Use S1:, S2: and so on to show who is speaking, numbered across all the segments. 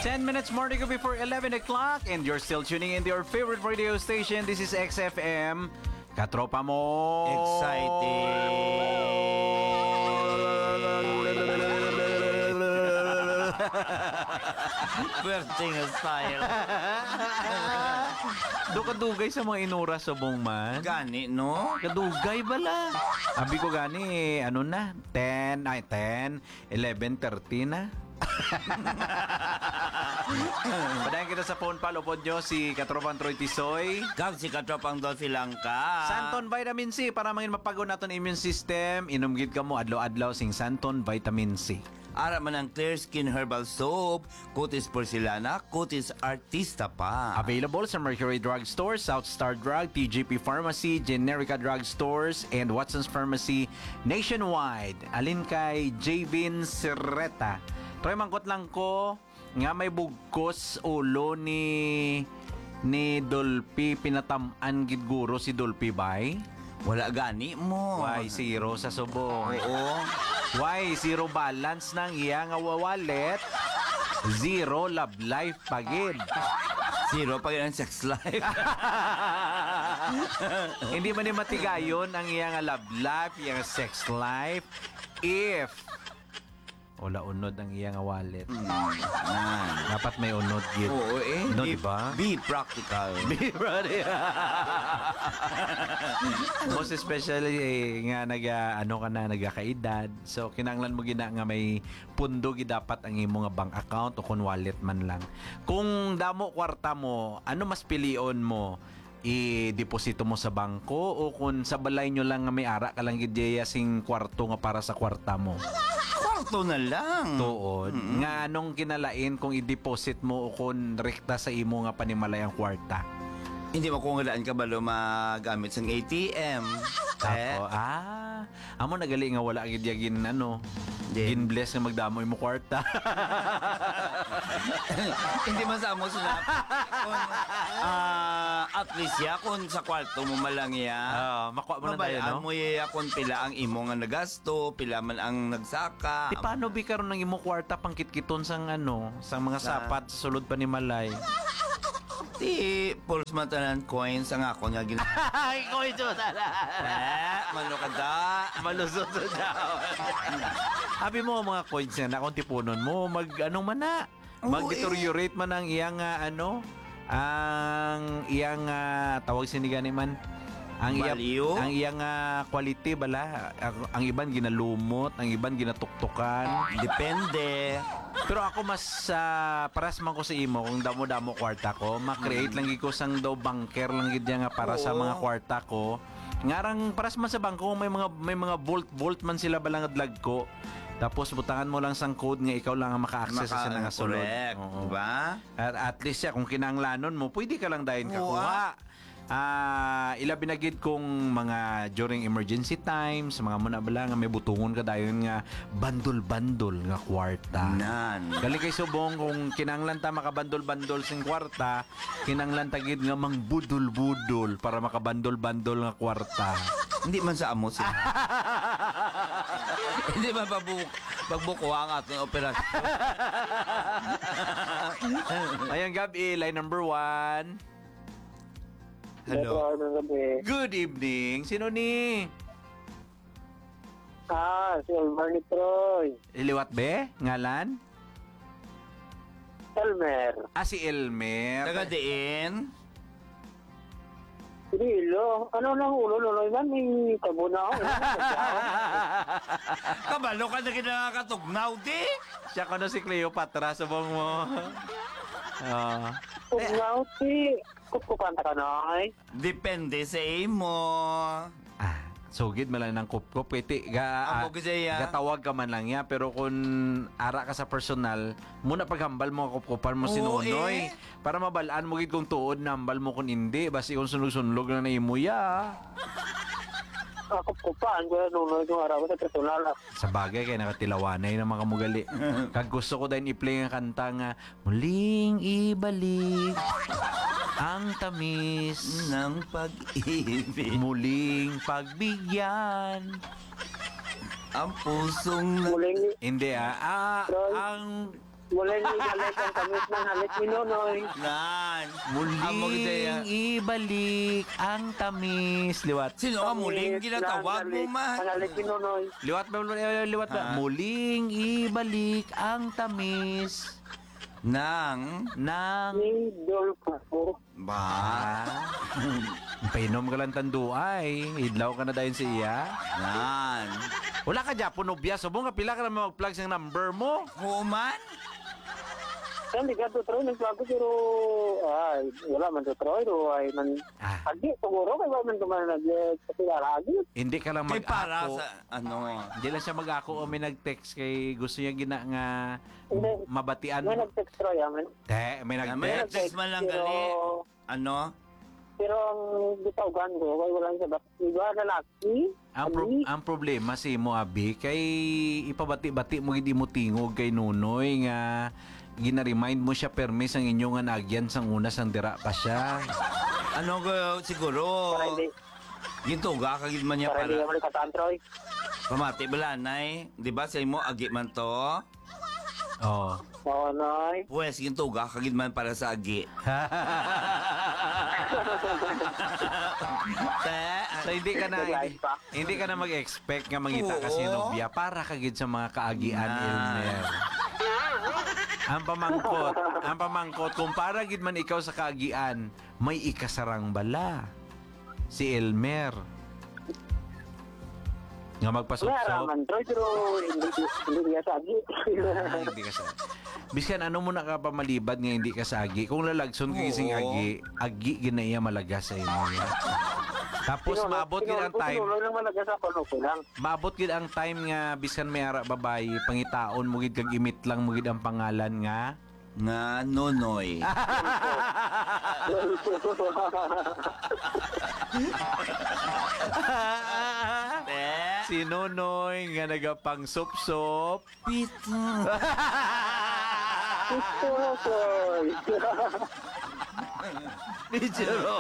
S1: 10 minutes more to go before 11 o'clock and you're still tuning in to your favorite radio station. This is XFM. Katropa mo.
S2: Birthing style.
S1: Do kadugay sa mga inura sa buong man.
S2: Gani, no?
S1: Kadugay bala. Abi ko gani, ano na? 10, 11:30 na. Padayan kita sa phone pal. Upod nyo si Katropang Troy Tisoy.
S2: Kag si Katropang Dolphy Langka.
S1: Santon Vitamin C para mangin mapago naton immune system. Inumgid ka mo adlaw-adlaw sing Santon Vitamin C.
S2: Ara man ang Clear Skin Herbal Soap, Cutis Porcelana, Cutis Artista pa.
S1: Available sa Mercury Drug Store, South Star Drug, TGP Pharmacy, Generica Drug Stores, and Watson's Pharmacy nationwide. Alin kay Javin Serreta. Try mangkot lang ko nga may bugkos ulo ni Dolphy pinatamaan gid guro si Dolphy bay.
S2: Wala gani mo.
S1: Why zero sa subong?
S2: Oo.
S1: Why zero balance ng iya nga wallet? Zero love life pagid.
S2: Zero pa yun ang sex life.
S1: Hindi man ni matigayon ang iya nga love life, iya nga sex life if wala unod ang iya nga wallet. Dapat may unod gid.
S2: Oo
S1: No, diba?
S2: Be practical.
S1: Be ready. Most especially nga nagakaedad. So kinanglan mo gina nga may pundo gid dapat ang imo nga bank account o kun wallet man lang. Kung damo kwarta mo, ano mas pilion mo? I-deposito mo sa bangko o kung sa balay nyo lang nga may ara ka lang gid sing kwarto nga para sa kwarta mo?
S2: Kwarto na lang.
S1: Tuod. Nga anong kinalain kung i-deposit mo o kung rekta sa imo nga panimalay ang kwarta?
S2: Hindi mo kung galaan ka balo magamit sa ATM.
S1: Ako, amo nagali nga wala gid yagin gin bless nga magdamoy mo kwarta.
S2: Hindi man sa mo sila. At least ya kung sa kwarto mo malang ya.
S1: Makuha mo na tayo, no?
S2: Mo ya kung pila ang imo nga nagasto, pila man ang nagsaka.
S1: Di paano bi karon ng imo kwarta pangkitkiton sang sa mga sapat sa sulod pa ni Malay?
S2: Di pulos matanan coins ang ako nga
S1: Ay, ko ito
S2: Mano ka da.
S1: malusot daw. Abi mo mga coins na kung tipunon mo man na. Mag-deteriorate man ang iyang ang iyang tawag sinigani man ang
S2: Value?
S1: ang iyang quality bala. Ang iban ginalumot, ang iban ginatuktukan.
S2: Depende.
S1: Pero ako mas paras man ko sa imo kung damo-damo kwarta ko, ma-create lang gid ko sang daw banker lang gid nga para sa mga kwarta ko. Ngarang paras man sa bangko may mga volt man sila balang adlag ko. Tapos butangan mo lang sang code nga ikaw lang ang maka-access sa nga sulod.
S2: Correct, diba?
S1: At least kung kinanglanon mo, pwede ka lang dayon kakuha. Ilabi na gid kung mga during emergency times, mga muna bala nga may butungon ka dayon nga bandol-bandol nga kwarta. Gali kay subong kung kinanglan ta makabandol-bandol sing kwarta, kinanglan ta gid nga mangbudol-budol para makabandol-bandol nga kwarta.
S2: Hindi man sa amo sila. Hindi man pagbuko ang ating operasyon.
S1: Ayan Gabi, line number 1.
S2: Hello.
S1: Good evening. Sino ni?
S3: Si Elmer ni Troy.
S1: Iliwat be? Ngalan?
S3: Elmer.
S1: Si Elmer.
S2: Taga diin.
S3: Dilo. Ano nang ulo nuloy man ni kabuna ako.
S2: Kabalo ka na kinakatugnaw di.
S1: Siya ko si Cleopatra sa bong mo.
S3: Ugnaw si kupkupanta ka na ay.
S2: Depende sa imo.
S1: Sugid man lang ng kup-kup.
S2: Amo kasi ya.
S1: Gatawag ka man lang ya. Pero kung ara ka sa personal, muna paghambal mo, kup-kupan mo sinunoy. Para mabalaan mo gid kung tuod na hambal mo kung hindi. Basi kung sunog-sunog na imo ya.
S3: Kupkupan ko nuloy yung araw sa personal.
S1: Sa bagay kay nakatilawanay ng mga mugali. Kag gusto ko din i-play ang kanta nga muling ibalik ang tamis
S2: ng pag-ibig.
S1: Muling pagbigyan
S2: ang pusong
S3: Muling
S1: hindi
S3: Troy.
S1: ang
S3: Muling ibalik ang tamis ng halik ni Nonoy.
S2: Nan. Amo
S1: Muling
S2: gidaya.
S1: ibalik ang tamis. Liwat.
S2: Sino ka muling
S3: Tamis
S2: ginatawag
S3: ng
S2: mo
S3: halik-
S2: man?
S3: Ang halik ni Nonoy.
S1: Liwat ba? Liwat ba?
S2: Ah.
S1: Muling ibalik ang tamis
S2: Nang.
S1: ng...
S3: Ni Dolfo.
S2: Ba?
S1: Painom ka lang tanduay. Idlaw ka na dahil sa iya.
S2: Nan.
S1: Wala ka dyan, punobya. Subong ka pila ka na mag-plug sa number mo.
S2: Human?
S3: Kan di ka to Troy nagplago pero ay wala man to Troy do ay man
S1: Ah.
S3: agi siguro kay wala man kuman nag kapila agi.
S1: Hindi ka lang
S2: Kay para
S1: mag-ako.
S2: sa ano?
S1: Hindi lang siya mag-ako o may nag-text kay gusto niya gina nga
S3: Hindi.
S1: mabatian.
S3: May nag-text Troy amen.
S1: May
S2: May
S1: nag-text.
S2: nag-text man lang gali. Ano?
S3: Pero ang bitaw-gan ko kay wala sa iba na laki.
S1: Ang problema si mo abi kay ipabati-bati mo gid mo tingog kay Nunoy nga gina-remind mo siya permis ang inyong nga nagyan sang una sang dira pa siya.
S2: Ano ko siguro?
S3: para hindi
S2: Gintuga kagid man niya
S3: para hindi
S2: para
S3: ka malikataan Troy.
S2: pamati balanay. Di ba sa imo agi man to?
S1: Oh.
S3: Oo, Noy.
S2: Pues gintuga kagid man para sa agi. Te,
S1: So hindi ka na mag-expect nga mangita ka
S2: Oo.
S1: si Nobia para kagid sa mga kaagian
S2: Na.
S1: Elmer. Ang pamangkot kung para gid man ikaw sa kaagian, may ikasarang bala. Si Elmer. Nga
S3: Wala
S1: magpasupsop.
S3: raman Troy pero hindi niya sagi.
S1: Hindi ka sa. Biskan ano mo na ka pamalibad nga hindi ka sa agi. Kung lalagson ka gising
S2: Oo.
S1: agi ginaya malagas sa inyo. Tapos maabot gid ang time.
S3: Tinuloy lang malaga sa kono ko lang.
S1: Maabot gid ang time nga bisan may ara babae, pangitaon mo gid kag imit lang mo gid ang pangalan nga.
S2: nga Nonoy. Te,
S1: Si Nonoy nga nagapang sup-sup.
S2: pito.
S3: Troy.
S2: Pichero.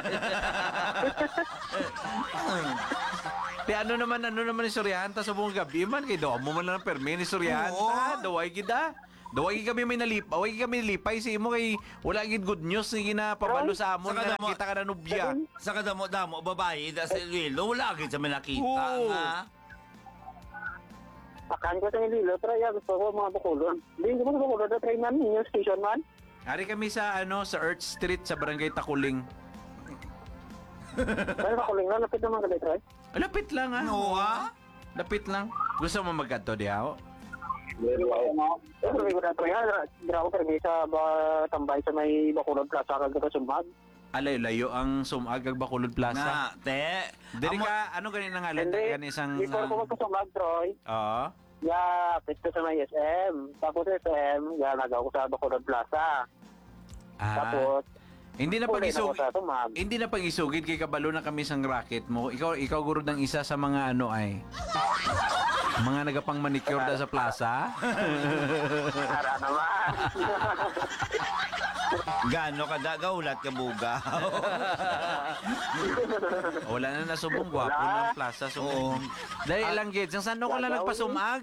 S1: Di ano naman ni Suryanta sa buong gabi man kay do mo man lang permi ni Suryanta.
S2: Oo.
S1: Daway gid ah. Daway gid kami may nalipay, away kami nalipay si imo kay wala gid good news nga ginapabalo sa amon
S2: Saka
S1: nga
S2: damo-
S1: nakita ka na nubya.
S2: Sa kadamo-damo, babae, da sa Iloilo, wala agad sa nakita
S1: Oo.
S2: nga.
S3: Akan ko sa Ililo, Troy, gusto ko mga bukulon. Hindi ko mga bukulon na Troy man, yung station man.
S1: Ari kami sa sa Earth Street sa Barangay Takuling.
S3: Pero makuling na, lapit naman ka Troy.
S1: Lapit lang ah.
S2: No, ah?
S1: Lapit lang. Gusto mo magkadto diha?
S3: Pero may ko na Troy, hindi ako permi sa tambay sa may Bacolod Plaza kag kasumag.
S1: Alay-layo ang sumag ag Bacolod Plaza.
S2: Na, te.
S1: Diri
S2: amo-
S1: ka ano ganin nga ngalan
S3: Hindi,
S1: gani isang
S3: before ko magkasumag, Troy,
S1: Oo.
S3: pito sa may SM. Tapos SM, nagaw ko sa Bacolod Plaza. Tapos,
S1: Hindi na
S3: ulit ako
S1: pag-isugid.
S3: sa sumag.
S1: Hindi na pag-isugid kay kabalo na kami sang racket mo. Ikaw guro ng isa sa mga ano ay mga nagapang manicure da sa plaza.
S3: Para naman.
S2: Gano ka da, gaulat ka buga.
S1: Wala na nasubong gwapo
S3: Wala.
S1: ng plaza sumong. Dahil lang gid, sang saan ko lang
S3: Wala,
S1: nagpasumag?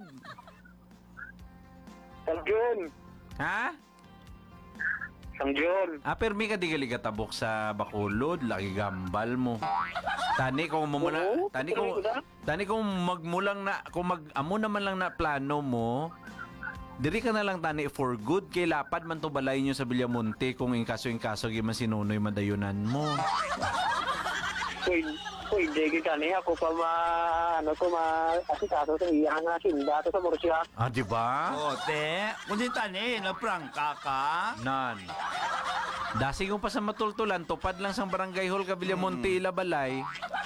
S3: Sangjun.
S1: Ha?
S3: Sangjun.
S1: Permi ka di gali katabok sa Bacolod, lagi gambal mo. Tani kung mo muna,
S3: Oo,
S1: tani kung magmulang na, kung amo naman lang na plano mo, diri ka na lang tani for good kay lapad man to balay nyo sa Villamonte kung ingkaso giman sinunoy madayunan mo.
S3: Pwede kita niya ako pa asikaso sa iya nga sinda to sa Murcia.
S1: Di ba?
S2: O, te. Kundi tani, naprangka ka.
S1: Nan. Dasi kong pa sa matultulan, tupad lang sa barangay hall ka Villamonte Ilabalay.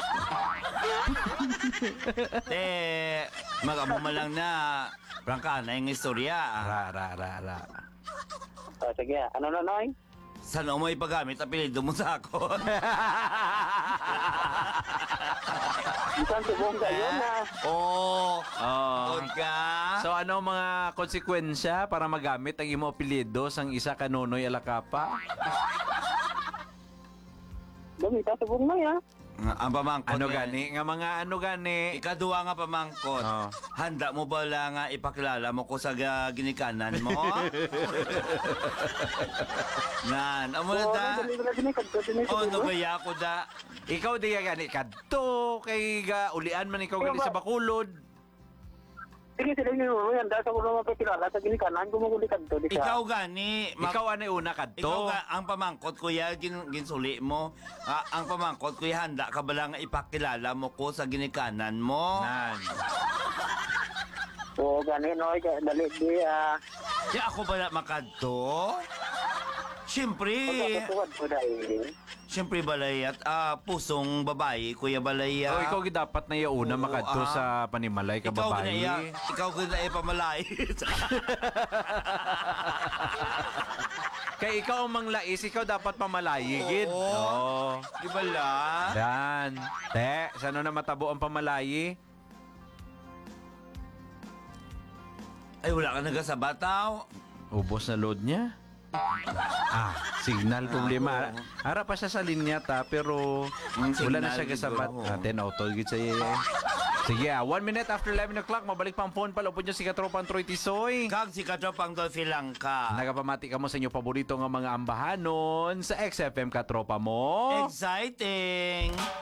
S2: Te, mag-amo man lang na. Prangka na yung istorya.
S1: Ra.
S3: Sige, ano na Noy?
S2: Sana mo ipagamit apelido mo sa ako.
S3: Isang subong kayo na.
S2: Oo.
S1: Oh.
S2: ka.
S1: So ano ang mga konsekwensya para magamit ang imo apelyido sang isa ka Nonoy Alacapa?
S3: Gamita subong na ya.
S2: Ang pamangkot.
S1: Ano gani? Nga mga ano gani?
S2: Ikaduha nga pamangkot.
S1: Oh.
S2: Handa mo ba lang nga ipakilala mo ko sa ginikanan mo? Nan, amo na da. No baya ko da.
S1: Ikaw di gani kadto kay ga ulian man ikaw gani sa Bacolod.
S3: Sige, sila yung yan. Dahil sa ko naman pakilala sa ginikanan, gumugulikan to.
S2: Ikaw gani.
S1: Ikaw anay una
S2: Ikaw
S1: kadto.
S2: nga, ang pamangkot kuya, ginsuli mo. Ang pamangkot kuya, handa ka ba lang nga ipakilala mo ko sa ginikanan mo?
S1: Nan.
S3: Oo, gani, no? Dali, di,
S2: Di ako ba na makadto? Siyempre.
S3: pagkakatuwad ko dahil.
S2: Siyempre balay at pusong babae, kuya balay.
S1: Oh, ikaw dapat na yauna
S2: Oo,
S1: makadto sa panimalay ka babae.
S2: Ikaw ginaya pamalay.
S1: Kay ikaw ang manglais, ikaw dapat pamalayigid.
S2: Oo.
S1: Oo.
S2: Di ba la?
S1: Dan. Te, sano na matabo ang pamalayi?
S2: Ay, wala ka nagasabataw.
S1: Ubos na load niya. Signal problema. Ara pa siya sa linya ta, pero wala na siya kasabat.
S2: siguro.
S1: Aten auto gid sa iya. Sige, 1 minute after 11 o'clock, mabalik pa ang phone pala po niyo si Katropang Troy Tisoy.
S2: Kag si Katropang Dolphy Langka.
S1: Nagapamati ka mo sa inyo paborito nga mga ambahanon sa XFM Katropa mo.
S2: Exciting!